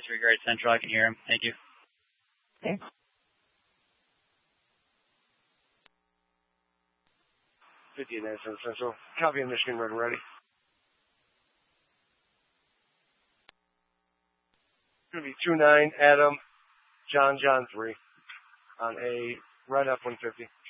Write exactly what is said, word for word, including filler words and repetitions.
disregard Central. I can hear him. Thank you. Okay. fifty-nine Central. Copy of Michigan, red and ready. It's going to be two nine, Adam, John, John three on a red F one fifty.